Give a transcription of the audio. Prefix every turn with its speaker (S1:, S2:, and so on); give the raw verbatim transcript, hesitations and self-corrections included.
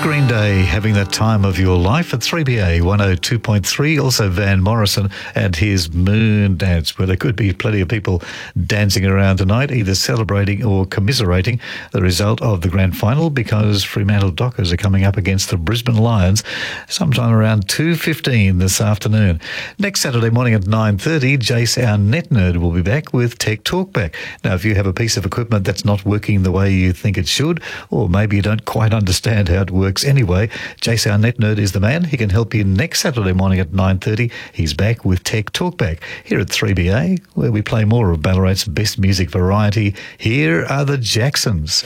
S1: Green Day having the time of your life at three B A one oh two point three. Also Van Morrison and his Moon Dance, where there could be plenty of people dancing around tonight, either celebrating or commiserating the result of the grand final, because Fremantle Dockers are coming up against the Brisbane Lions sometime around two fifteen this afternoon. Next Saturday morning at nine thirty, Jace, our net nerd, will be back with Tech Talkback. Now, if you have a piece of equipment that's not working the way you think it should, or maybe you don't quite understand how it works anyway, Jace, our net nerd, is the man. He can help you next Saturday morning at nine thirty. He's back with Tech Talkback here at three B A, where we play more of Ballarat's best music variety. Here are the Jacksons.